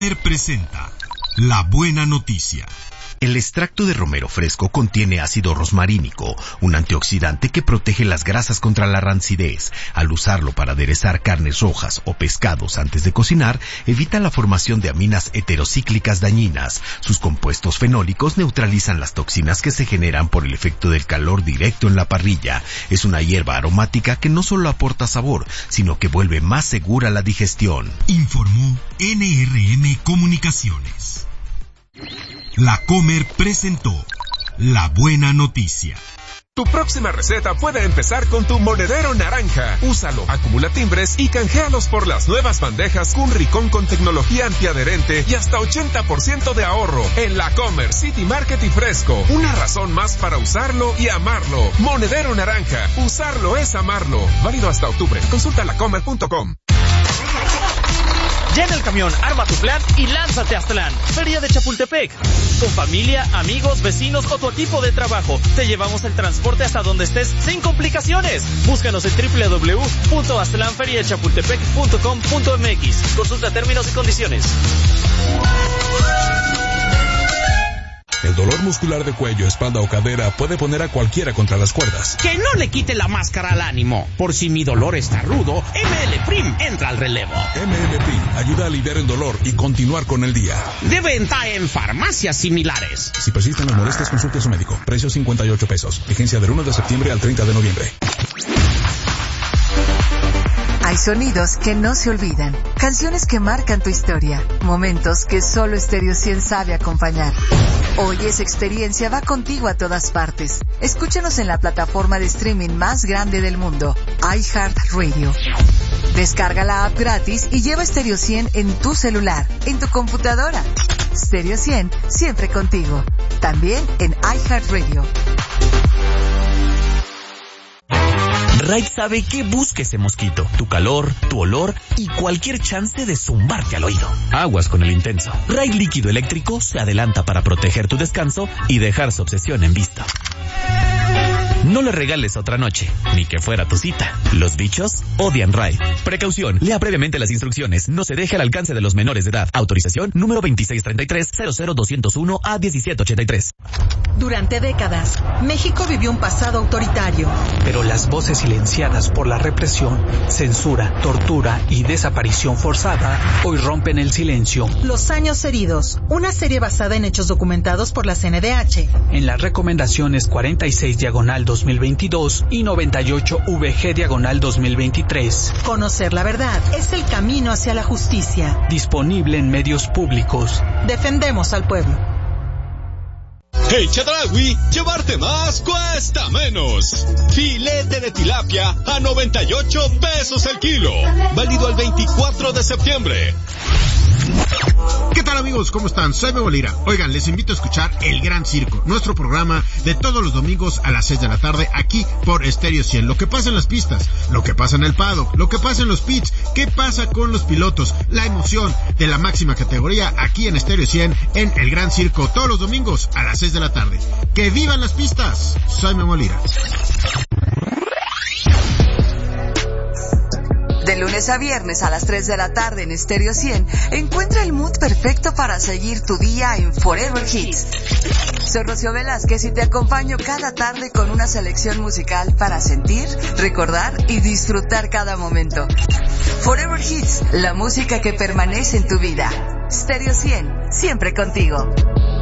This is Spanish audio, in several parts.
Presenta La Buena Noticia. El extracto de romero fresco contiene ácido rosmarínico, un antioxidante que protege las grasas contra la rancidez. Al usarlo para aderezar carnes rojas o pescados antes de cocinar, evita la formación de aminas heterocíclicas dañinas. Sus compuestos fenólicos neutralizan las toxinas que se generan por el efecto del calor directo en la parrilla. Es una hierba aromática que no solo aporta sabor, sino que vuelve más segura la digestión. Informó NRM Comunicaciones. La Comer presentó La Buena Noticia. Tu próxima receta puede empezar con tu monedero naranja. Úsalo, acumula timbres y canjealos por las nuevas bandejas Kun Ricón con tecnología antiadherente y hasta 80% de ahorro. En La Comer, City Market y Fresco. Una razón más para usarlo y amarlo. Monedero naranja. Usarlo es amarlo. Válido hasta octubre. Consulta lacomer.com. Llena el camión, arma tu plan y lánzate a Aztlán, Feria de Chapultepec. Con familia, amigos, vecinos o tu equipo de trabajo, te llevamos el transporte hasta donde estés sin complicaciones. Búscanos en www.aztlanferiachapultepec.com.mx. Consulta términos y condiciones. El dolor muscular de cuello, espalda o cadera puede poner a cualquiera contra las cuerdas. Que no le quite la máscara al ánimo. Por si mi dolor está rudo, ML Prim entra al relevo. ML Prim ayuda a aliviar el dolor y continuar con el día. De venta en farmacias similares. Si persisten las molestias, consulte a su médico. Precio $58. Vigencia del 1 de septiembre al 30 de noviembre. Hay sonidos que no se olvidan, canciones que marcan tu historia, momentos que solo Stereo 100 sabe acompañar. Hoy esa experiencia va contigo a todas partes. Escúchanos en la plataforma de streaming más grande del mundo, iHeartRadio. Descarga la app gratis y lleva Stereo 100 en tu celular, en tu computadora. Stereo 100, siempre contigo. También en iHeartRadio. Raid sabe que busca ese mosquito, tu calor, tu olor y cualquier chance de zumbarte al oído. Aguas con el intenso. Raid líquido eléctrico se adelanta para proteger tu descanso y dejar su obsesión en vista. No le regales otra noche, ni que fuera tu cita. Los bichos odian Raid. Precaución, lea brevemente las instrucciones. No se deje al alcance de los menores de edad. Autorización número 2633-00201-A1783. Durante décadas, México vivió un pasado autoritario. Pero las voces silenciadas por la represión, censura, tortura y desaparición forzada hoy rompen el silencio. Los años heridos, una serie basada en hechos documentados por la CNDH. En las recomendaciones 46/2022 y 98/VG/2023. Conocer la verdad es el camino hacia la justicia. Disponible en medios públicos. Defendemos al pueblo. En Chedraui, llevarte más cuesta menos. Filete de tilapia a 98 pesos el kilo. Válido al 24 de septiembre. ¿Qué tal, amigos? ¿Cómo están? Soy Memo Lira. Oigan, les invito a escuchar El Gran Circo, nuestro programa de todos los domingos a las 6 de la tarde aquí por Stereo 100. Lo que pasa en las pistas, lo que pasa en el paddock, lo que pasa en los pits, qué pasa con los pilotos, la emoción de la máxima categoría aquí en Stereo 100 en El Gran Circo todos los domingos a las 6 de la tarde. ¡Que vivan las pistas! Soy Memo Lira. De lunes a viernes a las 3 de la tarde en Stereo 100, encuentra el mood perfecto para seguir tu día en Forever Hits. Soy Rocío Velázquez y te acompaño cada tarde con una selección musical para sentir, recordar y disfrutar cada momento. Forever Hits, la música que permanece en tu vida. Stereo 100, siempre contigo.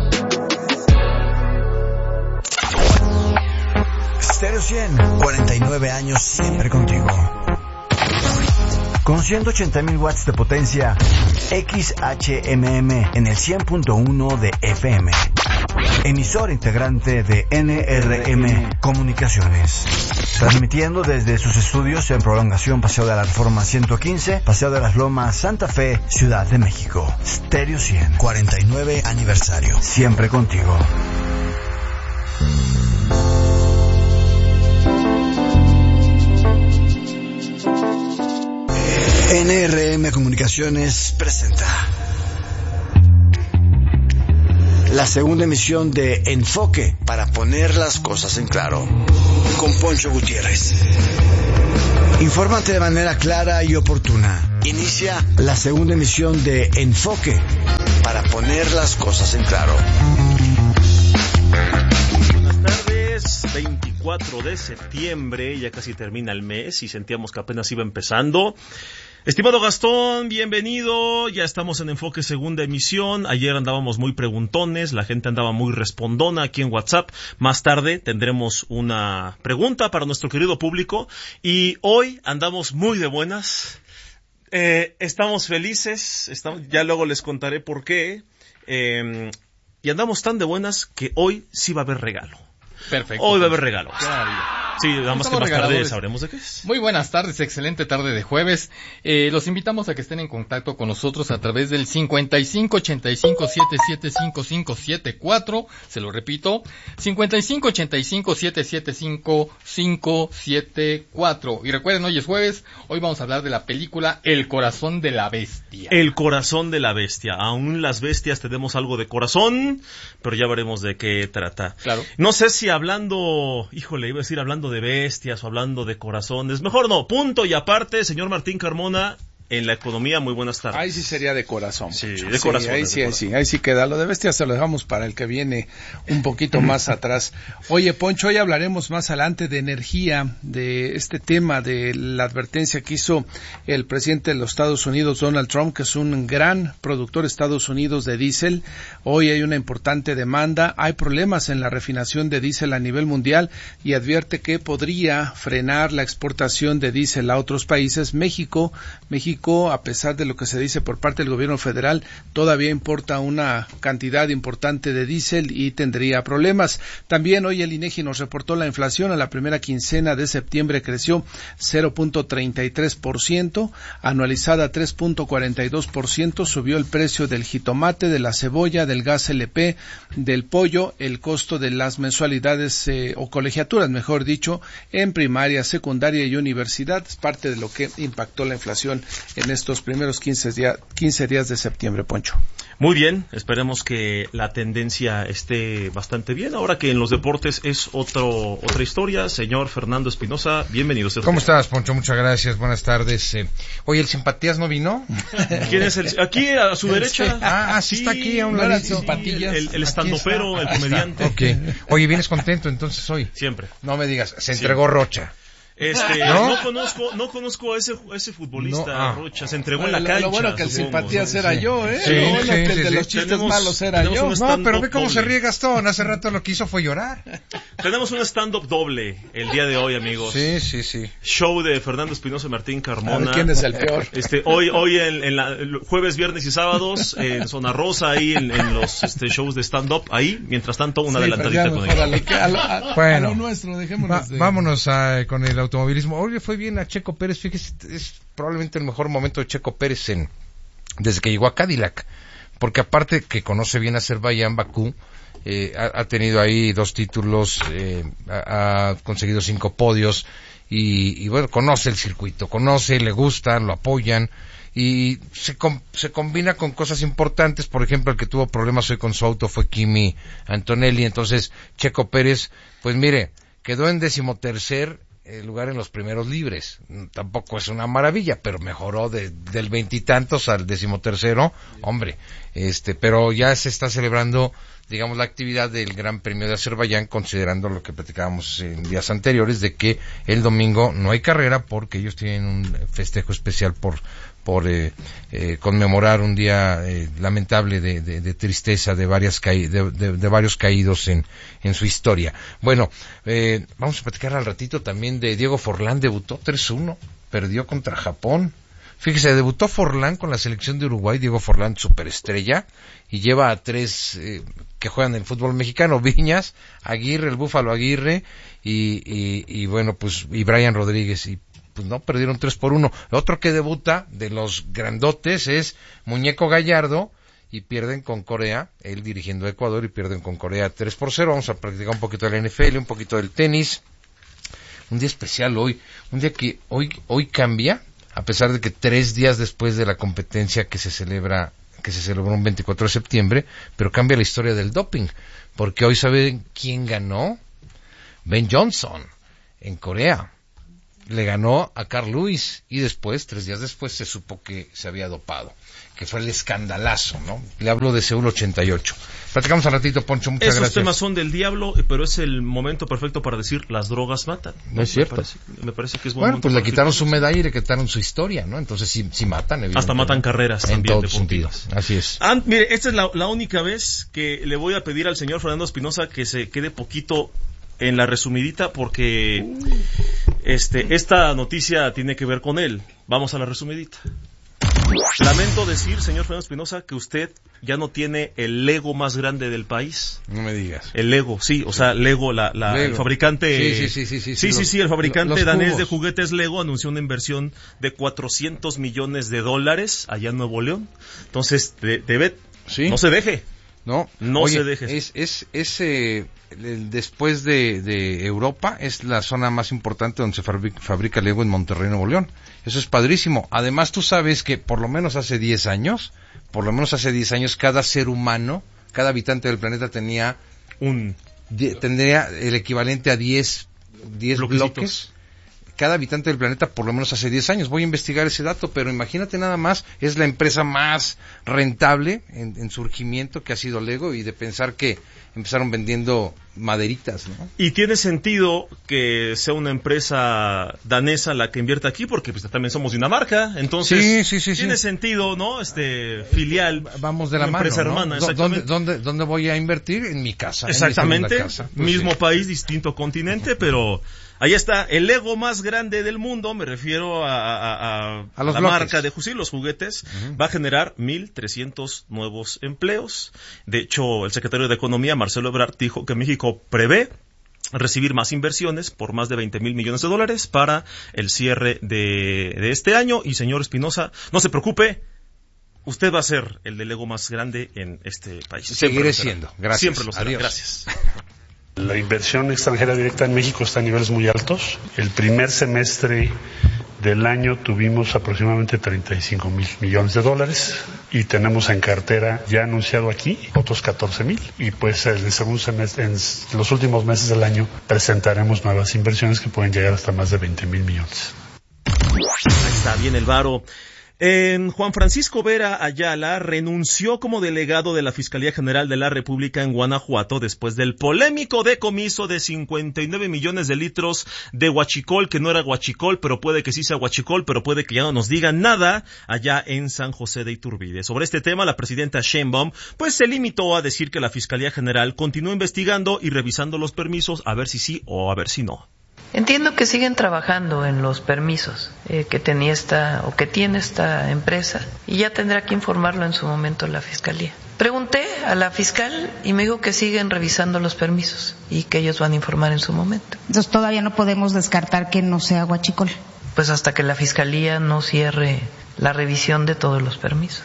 Stereo 100, 49 años siempre contigo. Con 180,000 watts de potencia, XHMM en el 100.1 de FM. Emisor integrante de NRM Comunicaciones. Transmitiendo desde sus estudios en Prolongación Paseo de la Reforma 115, Paseo de las Lomas, Santa Fe, Ciudad de México. Stereo 100, 49 aniversario. Siempre contigo. NRM Comunicaciones presenta la segunda emisión de Enfoque para poner las cosas en claro con Poncho Gutiérrez. Infórmate de manera clara y oportuna. Inicia la segunda emisión de Enfoque para poner las cosas en claro. Buenas tardes, 24 de septiembre, ya casi termina el mes y sentíamos que apenas iba empezando. Estimado Gastón, bienvenido, ya estamos en Enfoque Segunda Emisión. Ayer andábamos muy preguntones, la gente andaba muy respondona aquí en WhatsApp. Más tarde tendremos una pregunta para nuestro querido público y hoy andamos muy de buenas. Estamos felices, ya luego les contaré por qué. Y andamos tan de buenas que hoy sí va a haber regalo. Perfecto. Hoy va a haber regalo. Sí, nada más que más tarde sabremos de qué es. Muy buenas tardes, excelente tarde de jueves. Los invitamos a que estén en contacto con nosotros a través del 5585-775574. Se lo repito, 5585-775574. Y recuerden, hoy es jueves, hoy vamos a hablar de la película El Corazón de la Bestia. El Corazón de la Bestia. Aún las bestias tenemos algo de corazón, pero ya veremos de qué trata. Claro. No sé si hablando, iba a decir hablando de bestias o hablando de corazones. Mejor no, punto y aparte, señor Martín Carmona, en la economía, muy buenas tardes. Ahí sí sería de corazón. Sí, de corazón. Ahí sí queda. Lo de bestias se lo dejamos para el que viene un poquito más atrás. Oye, Poncho, hoy hablaremos más adelante de energía, de este tema, de la advertencia que hizo el presidente de los Estados Unidos, Donald Trump, que es un gran productor de Estados Unidos de diésel. Hoy hay una importante demanda. Hay problemas en la refinación de diésel a nivel mundial y advierte que podría frenar la exportación de diésel a otros países. México, a pesar de lo que se dice por parte del gobierno federal, todavía importa una cantidad importante de diésel y tendría problemas. También hoy el INEGI nos reportó la inflación a la primera quincena de septiembre creció 0.33%, anualizada 3.42%, subió el precio del jitomate, de la cebolla, del gas LP, del pollo, el costo de las mensualidades o colegiaturas, mejor dicho, en primaria, secundaria y universidad, es parte de lo que impactó la inflación en estos primeros 15 días de septiembre, Poncho. Muy bien, esperemos que la tendencia esté bastante bien. Ahora que en los deportes es otra historia. Señor Fernando Espinosa, bienvenido. ¿Cómo estás, Poncho? Muchas gracias, buenas tardes. Oye, ¿el Simpatías no vino? ¿Quién es el? Aquí, a su derecha. Sí, está aquí a un lado. El estandopero, el comediante. Okay. Oye, ¿vienes contento entonces hoy? Siempre. No me digas, se entregó Rocha. No conozco a ese futbolista, Rocha, se entregó en la cancha. Lo bueno que el Simpatías era yo, Sí, lo bueno que el de los chistes malos era yo. No, pero ve cómo se ríe Gastón, hace rato lo que hizo fue llorar. Tenemos un stand-up doble el día de hoy, amigos. Sí. Show de Fernando Espinosa y Martín Carmona. A ver, ¿quién es el peor? Hoy en jueves, viernes y sábados, en Zona Rosa, ahí en los shows de stand-up, ahí, mientras tanto, una adelantadita con ellos. A lo nuestro, dejémonos vámonos con el automovilismo. Hoy le fue bien a Checo Pérez, fíjese, es probablemente el mejor momento de Checo Pérez desde que llegó a Cadillac, porque aparte que conoce bien Azerbaiyán, Bakú, ha tenido ahí 2 títulos, ha conseguido 5 podios y bueno, conoce el circuito, le gusta, lo apoyan y se combina con cosas importantes. Por ejemplo, el que tuvo problemas hoy con su auto fue Kimi Antonelli. Entonces Checo Pérez, pues mire, quedó en 13º lugar en los primeros libres. Tampoco es una maravilla, pero mejoró del 20 y tantos al 13º, hombre, pero ya se está celebrando, digamos, la actividad del Gran Premio de Azerbaiyán, considerando lo que platicábamos en días anteriores, de que el domingo no hay carrera porque ellos tienen un festejo especial por conmemorar un día lamentable de tristeza de varios caídos en su historia. Bueno, vamos a platicar al ratito también de Diego Forlán. Debutó 3-1, perdió contra Japón. Fíjese, debutó Forlán con la selección de Uruguay, Diego Forlán, superestrella, y lleva a 3 que juegan en el fútbol mexicano: Viñas, Aguirre, el Búfalo Aguirre, y bueno, pues, y Brian Rodríguez, y pues no, perdieron 3-1. Otro que debuta de los grandotes es Muñeco Gallardo, y pierden con Corea, él dirigiendo a Ecuador, y pierden con Corea 3-0. Vamos a practicar un poquito de la NFL, un poquito del tenis. Un día especial hoy, un día que hoy cambia, a pesar de que 3 días después de la competencia que se celebró un 24 de septiembre, pero cambia la historia del doping, porque hoy ¿saben quién ganó? Ben Johnson, en Corea. le ganó a Carl Lewis y después, 3 días después, se supo que se había dopado, que fue el escandalazo, ¿no? Le hablo de Seúl 88. Platicamos al ratito, Poncho, muchas gracias. Esos temas son del diablo, pero es el momento perfecto para decir las drogas matan. No es cierto. Me parece que es buen bueno, momento pues le para quitaron decir su medalla y le quitaron su historia, ¿no? Entonces sí matan, evidentemente. Hasta matan carreras en también todos sentidos. Así es. Mire, esta es la única vez que le voy a pedir al señor Fernando Espinosa que se quede poquito en la resumidita, porque esta noticia tiene que ver con él. Vamos a la resumidita. Lamento decir, señor Fernando Espinosa, que usted ya no tiene el Lego más grande del país. No me digas. El Lego, sí, o sea, Lego, Lego. El fabricante... Sí, el fabricante danés de juguetes Lego anunció una inversión de $400 millones allá en Nuevo León. Entonces, no se deje. Oye, se deje. Después de Europa, es la zona más importante donde se fabrica Lego en Monterrey, Nuevo León. Eso es padrísimo. Además, tú sabes que por lo menos hace 10 años, cada ser humano, cada habitante del planeta tendría el equivalente a 10 bloques. Cada habitante del planeta por lo menos hace 10 años. Voy a investigar ese dato, pero imagínate nada más, es la empresa más rentable en surgimiento que ha sido Lego, y de pensar que empezaron vendiendo maderitas, ¿no? Y tiene sentido que sea una empresa danesa la que invierta aquí, porque pues también somos Dinamarca, entonces tiene sentido, ¿no? Filial, vamos de la mano, empresa ¿no? hermana, exactamente. ¿Dónde voy a invertir? En mi casa. Exactamente, en mi segunda casa. Pues mismo país, distinto continente, pero ahí está, el Lego más grande del mundo, me refiero a la bloques. marca de los juguetes, va a generar 1,300 nuevos empleos. De hecho, el secretario de Economía, Marcelo Ebrard, dijo que México prevé recibir más inversiones por más de $20,000 millones para el cierre de este año. Y señor Espinosa, no se preocupe, usted va a ser el de Lego más grande en este país. Seguiré siendo. Gracias. Siempre lo será. Adiós. Gracias. La inversión extranjera directa en México está a niveles muy altos. El primer semestre del año tuvimos aproximadamente $35,000 millones y tenemos en cartera ya anunciado aquí otros 14,000, y pues en el segundo semestre, en los últimos meses del año, presentaremos nuevas inversiones que pueden llegar hasta más de 20,000 millones. Ahí está bien el varo. Juan Francisco Vera Ayala renunció como delegado de la Fiscalía General de la República en Guanajuato después del polémico decomiso de 59 millones de litros de huachicol, que no era huachicol, pero puede que sí sea huachicol, pero puede que ya no nos digan nada, allá en San José de Iturbide. Sobre este tema, la presidenta Sheinbaum pues se limitó a decir que la Fiscalía General continúa investigando y revisando los permisos, a ver si sí o a ver si no. Entiendo que siguen trabajando en los permisos que tiene esta empresa, y ya tendrá que informarlo en su momento la Fiscalía. Pregunté a la fiscal y me dijo que siguen revisando los permisos y que ellos van a informar en su momento. Entonces todavía no podemos descartar que no sea huachicol. Pues hasta que la Fiscalía no cierre la revisión de todos los permisos.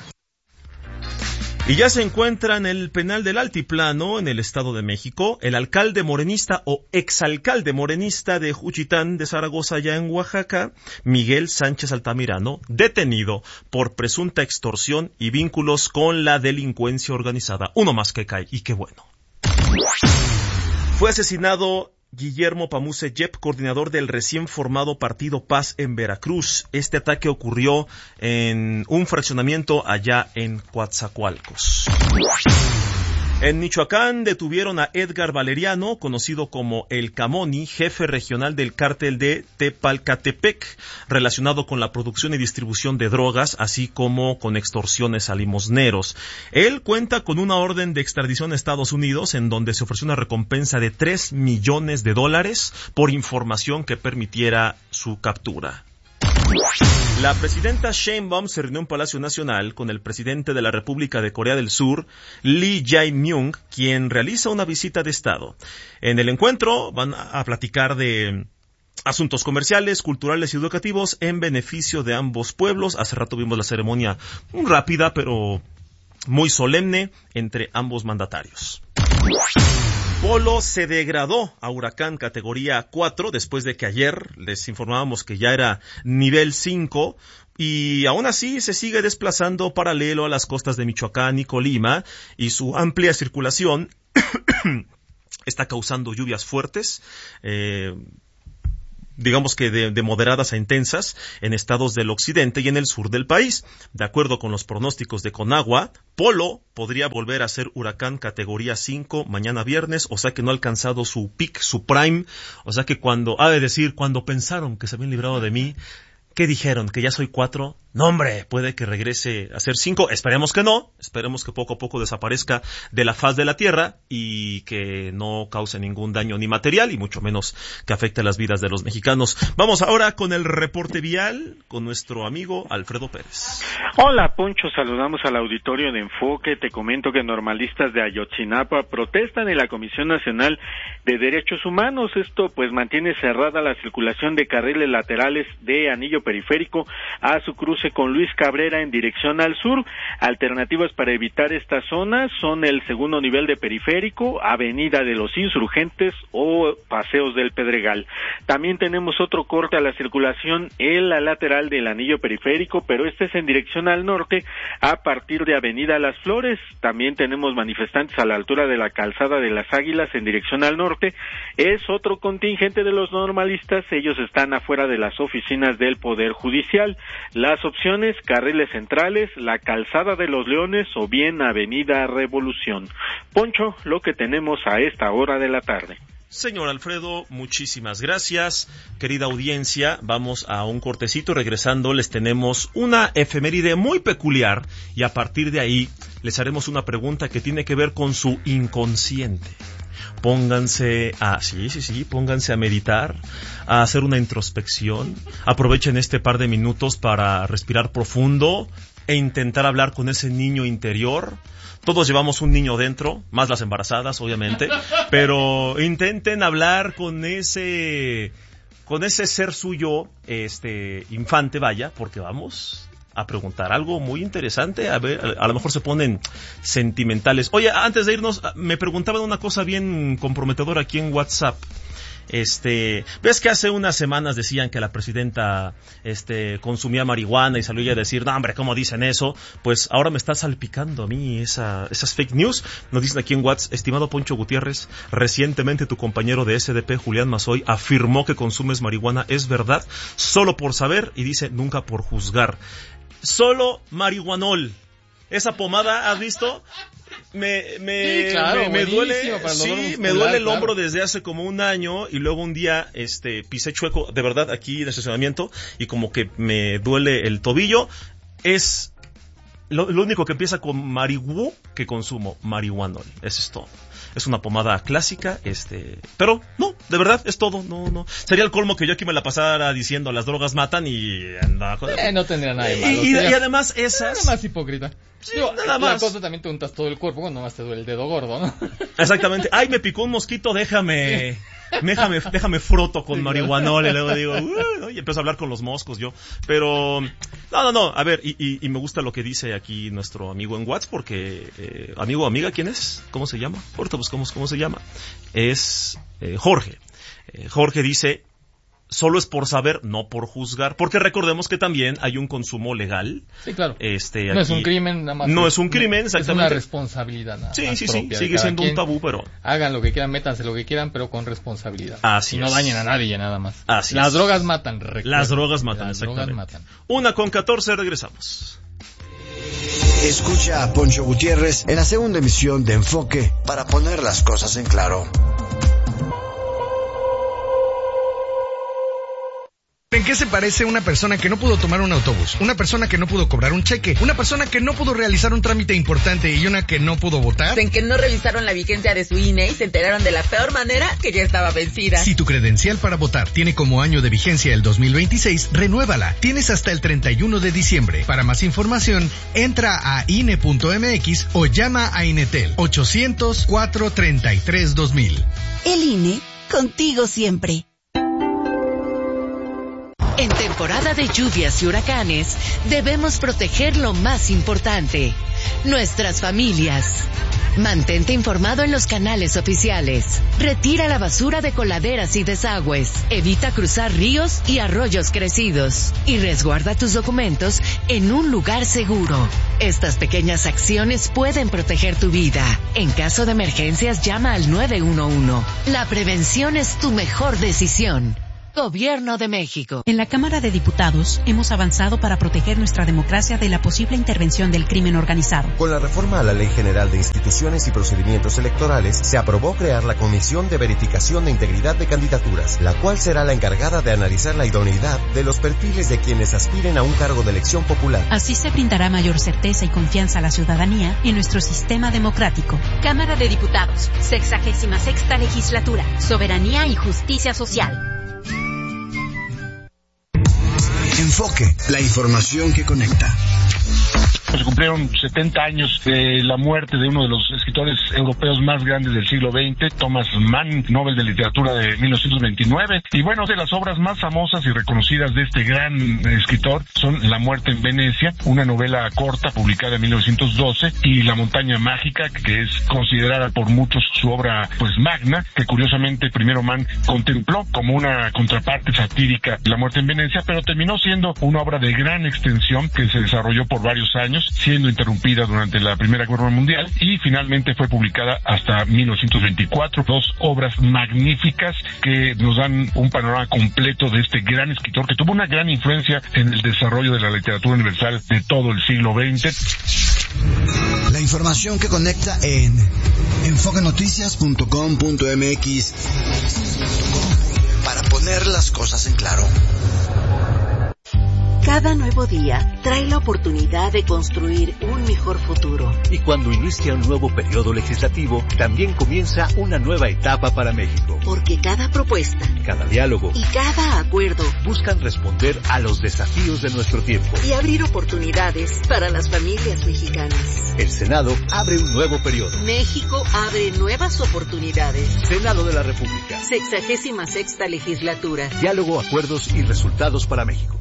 Y ya se encuentra en el penal del Altiplano, en el Estado de México, el alcalde morenista o exalcalde morenista de Juchitán de Zaragoza, allá en Oaxaca, Miguel Sánchez Altamirano, detenido por presunta extorsión y vínculos con la delincuencia organizada. Uno más que cae, y qué bueno. Fue asesinado Guillermo Pamuse Yep, coordinador del recién formado Partido Paz en Veracruz. Este ataque ocurrió en un fraccionamiento allá en Coatzacoalcos. En Michoacán detuvieron a Edgar Valeriano, conocido como El Camoni, jefe regional del cártel de Tepalcatepec, relacionado con la producción y distribución de drogas, así como con extorsiones a limosneros. Él cuenta con una orden de extradición a Estados Unidos, en donde se ofreció una recompensa de $3 millones por información que permitiera su captura. La presidenta Sheinbaum se reunió en Palacio Nacional con el presidente de la República de Corea del Sur, Lee Jae-myung, quien realiza una visita de Estado. En el encuentro van a platicar de asuntos comerciales, culturales y educativos en beneficio de ambos pueblos. Hace rato vimos la ceremonia rápida, pero muy solemne entre ambos mandatarios. Polo se degradó a huracán categoría 4 después de que ayer les informábamos que ya era nivel 5, y aún así se sigue desplazando paralelo a las costas de Michoacán y Colima, y su amplia circulación está causando lluvias fuertes, digamos que de moderadas a intensas en estados del occidente y en el sur del país. De acuerdo con los pronósticos de Conagua, Polo podría volver a ser huracán categoría 5 mañana viernes, o sea que no ha alcanzado su peak, su prime, o sea que cuando pensaron que se habían librado de mí, ¿qué dijeron? ¿Que ya soy 4? No, hombre, puede que regrese a ser 5. Esperemos que no. Esperemos que poco a poco desaparezca de la faz de la Tierra y que no cause ningún daño ni material y mucho menos que afecte las vidas de los mexicanos. Vamos ahora con el reporte vial con nuestro amigo Alfredo Pérez. Hola, Poncho. Saludamos al auditorio de Enfoque. Te comento que normalistas de Ayotzinapa protestan en la Comisión Nacional de Derechos Humanos. Esto pues mantiene cerrada la circulación de carriles laterales de anillo periférico a su cruce con Luis Cabrera en dirección al sur. Alternativas para evitar esta zona son el segundo nivel de periférico, Avenida de los Insurgentes o Paseos del Pedregal. También tenemos otro corte a la circulación en la lateral del anillo periférico, pero este es en dirección al norte a partir de Avenida Las Flores. También tenemos manifestantes a la altura de la Calzada de las Águilas en dirección al norte. Es otro contingente de los normalistas, ellos están afuera de las oficinas del Poder Judicial. Las opciones, carriles centrales, la Calzada de los Leones o bien Avenida Revolución. Poncho, lo que tenemos a esta hora de la tarde. Señor Alfredo, muchísimas gracias. Querida audiencia, vamos a un cortecito. Regresando les tenemos una efeméride muy peculiar y a partir de ahí les haremos una pregunta que tiene que ver con su inconsciente. Pónganse a meditar, a hacer una introspección. Aprovechen este par de minutos para respirar profundo e intentar hablar con ese niño interior. Todos llevamos un niño dentro, más las embarazadas, obviamente, pero intenten hablar con ese ser suyo, infante, vaya, porque vamos a preguntar algo muy interesante. A ver, a lo mejor se ponen sentimentales. Oye, antes de irnos, me preguntaban una cosa bien comprometedora aquí en WhatsApp. ¿Ves que hace unas semanas decían que la presidenta consumía marihuana y salió ella a decir, no hombre, ¿cómo dicen eso? Pues ahora me está salpicando a mí esas fake news. Nos dicen aquí en WhatsApp, estimado Poncho Gutiérrez, recientemente tu compañero de SDP, Julián Mazoy, afirmó que consumes marihuana. ¿Es verdad? Solo por saber, y dice, nunca por juzgar. Solo marihuanol. Esa pomada, ¿has visto? Me duele el hombro desde hace como un año y luego un día pisé chueco, de verdad, aquí en el estacionamiento y como que me duele el tobillo. Es lo único que empieza con marihuana que consumo, marihuanol. Eso es todo. Es una pomada clásica, pero no, de verdad, es todo, no. Sería el colmo que yo aquí me la pasara diciendo las drogas matan y no tendría nada de malo. Y además esas... Nada más hipócrita. Sí, nada más. La cosa también te untas todo el cuerpo, cuando más te duele el dedo gordo, ¿no? Exactamente. Ay, me picó un mosquito, déjame froto con marihuanol y luego digo, y empiezo a hablar con los moscos yo. Pero, no, a ver, y me gusta lo que dice aquí nuestro amigo en WhatsApp, porque, amigo o amiga, ¿quién es? ¿Cómo se llama? Ahorita buscamos cómo se llama. Es Jorge. Jorge dice, solo es por saber, no por juzgar, porque recordemos que también hay un consumo legal. Sí, claro. Aquí, no es un crimen, nada más. No es un crimen, exactamente. Es una responsabilidad, nada más. Sí, sigue siendo un tabú, pero... Hagan lo que quieran, métanse lo que quieran, pero con responsabilidad. Así y no dañen a nadie, nada más. Así Las es. drogas matan, Las drogas matan, exactamente. 1:14, regresamos. Escucha a Poncho Gutiérrez en la segunda emisión de Enfoque para poner las cosas en claro. ¿En qué se parece una persona que no pudo tomar un autobús? Una persona que no pudo cobrar un cheque, una persona que no pudo realizar un trámite importante y una que no pudo votar. En que no revisaron la vigencia de su INE y se enteraron de la peor manera que ya estaba vencida. Si tu credencial para votar tiene como año de vigencia el 2026, renuévala. Tienes hasta el 31 de diciembre. Para más información, entra a INE.mx o llama a Inetel 800-433-2000. El INE, contigo siempre. En temporada de lluvias y huracanes, debemos proteger lo más importante, nuestras familias. Mantente informado en los canales oficiales. Retira la basura de coladeras y desagües. Evita cruzar ríos y arroyos crecidos. Y resguarda tus documentos en un lugar seguro. Estas pequeñas acciones pueden proteger tu vida. En caso de emergencias, llama al 911. La prevención es tu mejor decisión. Gobierno de México. En la Cámara de Diputados hemos avanzado para proteger nuestra democracia de la posible intervención del crimen organizado. Con la reforma a la Ley General de Instituciones y Procedimientos Electorales, se aprobó crear la Comisión de Verificación de Integridad de Candidaturas, la cual será la encargada de analizar la idoneidad de los perfiles de quienes aspiren a un cargo de elección popular. Así se brindará mayor certeza y confianza a la ciudadanía en nuestro sistema democrático. Cámara de Diputados, 66ª Legislatura, Soberanía y Justicia Social. Enfoque, la información que conecta. Se cumplieron 70 años de la muerte de uno de los escritores europeos más grandes del siglo XX, Thomas Mann, Nobel de Literatura de 1929. Y bueno, de las obras más famosas y reconocidas de este gran escritor son La muerte en Venecia, una novela corta publicada en 1912, y La montaña mágica, que es considerada por muchos su obra pues magna, que curiosamente primero Mann contempló como una contraparte satírica La muerte en Venecia, pero terminó siendo una obra de gran extensión que se desarrolló por varios años, siendo interrumpida durante la Primera Guerra Mundial, y finalmente fue publicada hasta 1924. Dos obras magníficas que nos dan un panorama completo de este gran escritor que tuvo una gran influencia en el desarrollo de la literatura universal de todo el siglo XX. La información que conecta en enfoquenoticias.com.mx para poner las cosas en claro. Cada nuevo día trae la oportunidad de construir un mejor futuro. Y cuando inicia un nuevo periodo legislativo, también comienza una nueva etapa para México. Porque cada propuesta, cada diálogo y cada acuerdo buscan responder a los desafíos de nuestro tiempo y abrir oportunidades para las familias mexicanas. El Senado abre un nuevo periodo. México abre nuevas oportunidades. Senado de la República. 66ª Legislatura. Diálogo, acuerdos y resultados para México.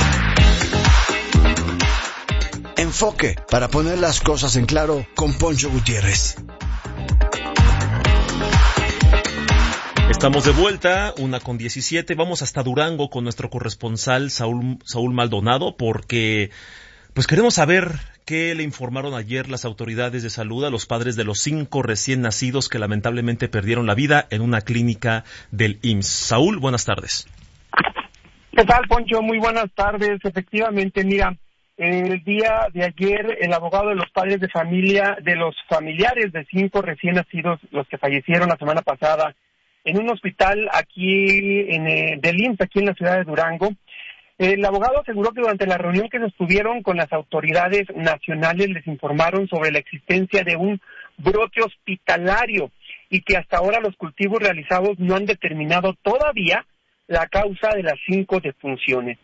Enfoque, para poner las cosas en claro, con Poncho Gutiérrez. Estamos de vuelta, 1:17. Vamos hasta Durango con nuestro corresponsal Saúl Maldonado, porque pues queremos saber qué le informaron ayer las autoridades de salud a los padres de los 5 recién nacidos que lamentablemente perdieron la vida en una clínica del IMSS. Saúl, buenas tardes. ¿Qué tal, Poncho? Muy buenas tardes. Efectivamente, mira, el día de ayer el abogado de los padres de familia, de los familiares de 5 recién nacidos, los que fallecieron la semana pasada en un hospital aquí del IMSS, aquí en la ciudad de Durango, el abogado aseguró que durante la reunión que sostuvieron con las autoridades nacionales les informaron sobre la existencia de un brote hospitalario y que hasta ahora los cultivos realizados no han determinado todavía la causa de las 5 defunciones.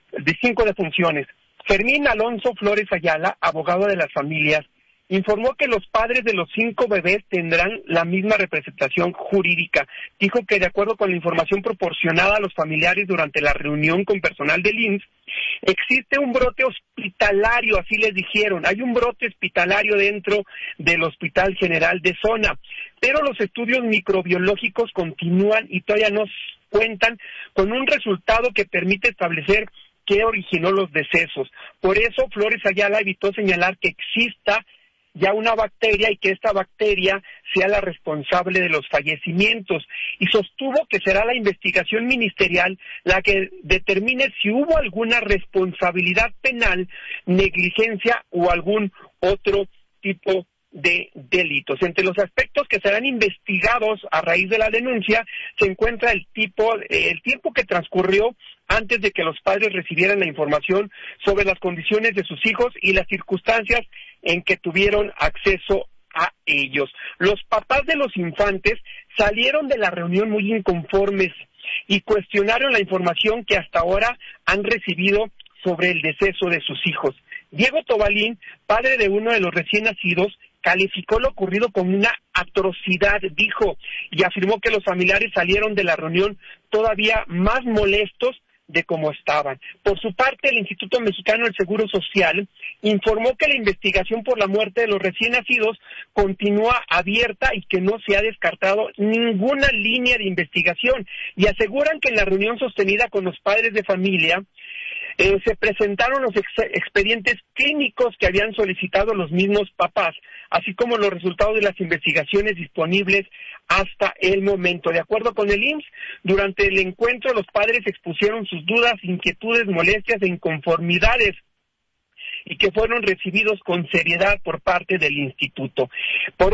Fermín Alonso Flores Ayala, abogado de las familias, informó que los padres de los 5 bebés tendrán la misma representación jurídica. Dijo que de acuerdo con la información proporcionada a los familiares durante la reunión con personal del IMSS, existe un brote hospitalario, así les dijeron, hay un brote hospitalario dentro del Hospital General de Zona, pero los estudios microbiológicos continúan y todavía no cuentan con un resultado que permite establecer qué originó los decesos. Por eso Flores Ayala evitó señalar que exista ya una bacteria y que esta bacteria sea la responsable de los fallecimientos, y sostuvo que será la investigación ministerial la que determine si hubo alguna responsabilidad penal, negligencia o algún otro tipo de delitos. Entre los aspectos que serán investigados a raíz de la denuncia se encuentra el tiempo que transcurrió antes de que los padres recibieran la información sobre las condiciones de sus hijos y las circunstancias en que tuvieron acceso a ellos. Los papás de los infantes salieron de la reunión muy inconformes y cuestionaron la información que hasta ahora han recibido sobre el deceso de sus hijos. Diego Tobalín, padre de uno de los recién nacidos, calificó lo ocurrido como una atrocidad, dijo, y afirmó que los familiares salieron de la reunión todavía más molestos de cómo estaban. Por su parte, el Instituto Mexicano del Seguro Social informó que la investigación por la muerte de los recién nacidos continúa abierta y que no se ha descartado ninguna línea de investigación, y aseguran que en la reunión sostenida con los padres de familia Se presentaron los expedientes clínicos que habían solicitado los mismos papás, así como los resultados de las investigaciones disponibles hasta el momento. De acuerdo con el IMSS, durante el encuentro los padres expusieron sus dudas, inquietudes, molestias e inconformidades, y que fueron recibidos con seriedad por parte del instituto. Por